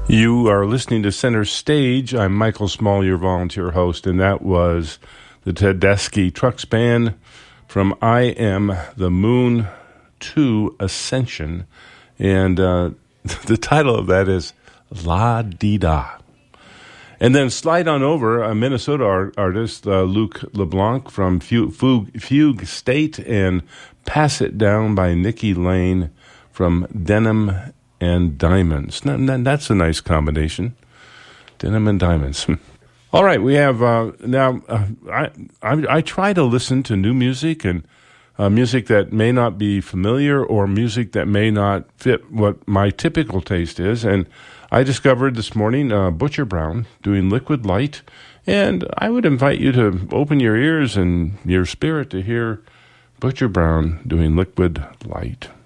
You are listening to Center Stage. I'm Michael Small, your volunteer host, and that was the Tedeschi Trucks Band from I Am the Moon to Ascension. And the title of that is La Di Da. And then slide on over, a Minnesota artist, Luc LeBlanc from Fugue State, and Pass It Down by Nikki Lane from Denim and Diamonds. That's a nice combination. Denim and Diamonds. All right, we have now. I try to listen to new music and music that may not be familiar or music that may not fit what my typical taste is. And I discovered this morning Butcher Brown doing Liquid Light, and I would invite you to open your ears and your spirit to hear Butcher Brown doing Liquid Light.